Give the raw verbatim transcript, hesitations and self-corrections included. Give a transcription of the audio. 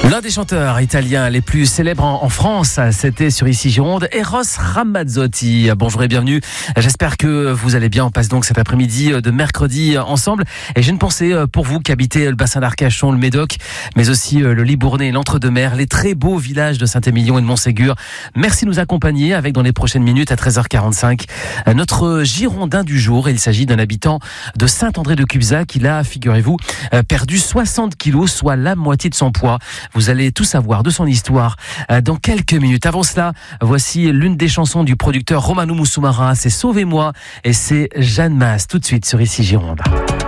L'un des chanteurs italiens les plus célèbres en, en France, c'était sur Ici Gironde, Eros Ramazzotti. Bonjour et bienvenue. J'espère que vous allez bien. On passe donc cet après-midi de mercredi ensemble. Et j'ai une pensée pour vous qui habitez le bassin d'Arcachon, le Médoc, mais aussi le Libournais et l'Entre-deux-Mers, les très beaux villages de Saint-Émilion et de Montségur. Merci de nous accompagner avec dans les prochaines minutes à treize heures quarante-cinq notre Girondin du jour. Il s'agit d'un habitant de Saint-André-de-Cubzac. Il a, figurez-vous, perdu soixante kilos, soit la moitié de son poids. Vous allez tout savoir de son histoire dans quelques minutes. Avant cela, voici l'une des chansons du producteur Romano Musumara. C'est Sauvez-moi et c'est Jeanne Masse. Tout de suite sur Ici Gironde.